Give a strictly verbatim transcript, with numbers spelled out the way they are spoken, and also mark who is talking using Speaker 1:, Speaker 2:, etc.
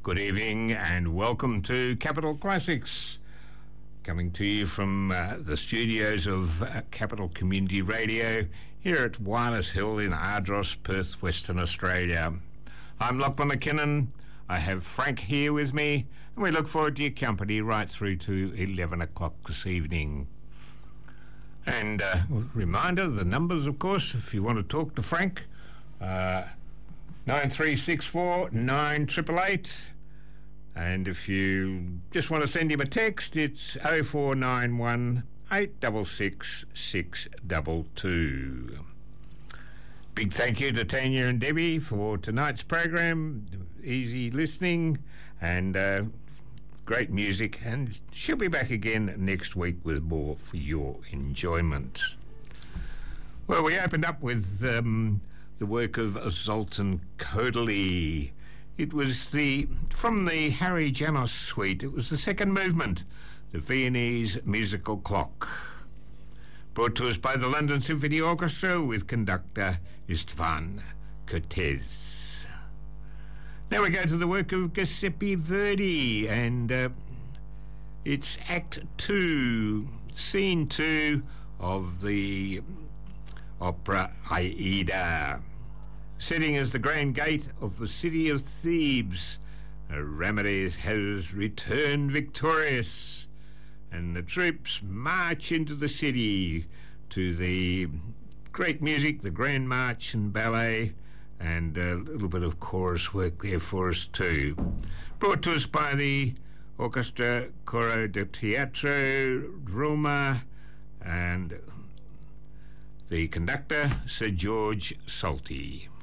Speaker 1: Good evening and welcome to Capital Classics, coming to you from uh, the studios of uh, Capital Community Radio here at Wireless Hill in Ardross, Perth, Western Australia. I'm Lachlan McKinnon. I have Frank here with me, and we look forward to your company right through to eleven o'clock this evening. And uh, reminder, the numbers, of course, if you want to talk to Frank, uh, nine three six four nine eight eight eight, and if you just want to send him a text, it's oh four nine one eight six six six two two. Big thank you to Tanya and Debbie for tonight's program. Easy listening and uh, great music, and she'll be back again next week with more for your enjoyment. Well, we opened up with um, the work of Zoltan Kodaly. It was the from the Harry Janos suite. It was the second movement, the Viennese musical clock, brought to us by the London Symphony Orchestra with conductor Istvan Kertész. Now we go to the work of Giuseppe Verdi, and uh, it's Act Two, Scene Two of the opera Aida. Sitting as the grand gate of the city of Thebes, Rhamides has returned victorious, and the troops march into the city to the great music, the Grand March and ballet, and a little bit of chorus work there for us too. Brought to us by the Orchestra Coro del Teatro Roma, and the conductor, Sir George Solti.